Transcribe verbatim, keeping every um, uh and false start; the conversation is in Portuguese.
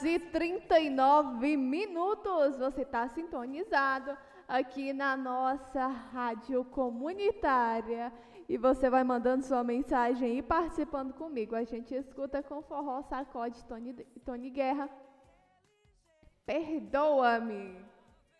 horas e trinta e nove minutos. Você está sintonizado aqui na nossa rádio comunitária. E você vai mandando sua mensagem e participando comigo. A gente escuta com Forró Sacode Tony, Tony Guerra. Perdoa-me.